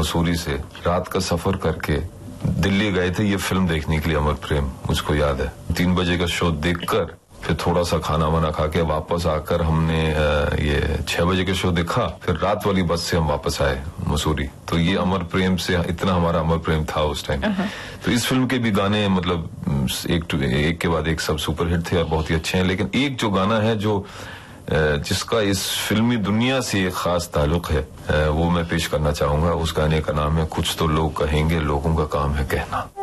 मसूरी से रात का सफर करके दिल्ली गए थे ये फिल्म देखने के लिए, अमर प्रेम, मुझको याद है। 3 बजे का शो देखकर फिर थोड़ा सा खाना वाना खा के वापस आकर हमने ये 6 बजे का शो देखा, फिर रात वाली बस से हम वापस आए मसूरी। तो ये अमर प्रेम से इतना हमारा अमर प्रेम था उस टाइम। तो इस फिल्म के भी गाने मतलब एक के बाद एक सब सुपरहिट थे और बहुत ही अच्छे हैं, लेकिन एक जो गाना है जो जिसका इस फिल्मी दुनिया से एक खास ताल्लुक है वो मैं पेश करना चाहूंगा। उस गाने का नाम है कुछ तो लोग कहेंगे, लोगों का काम है कहना।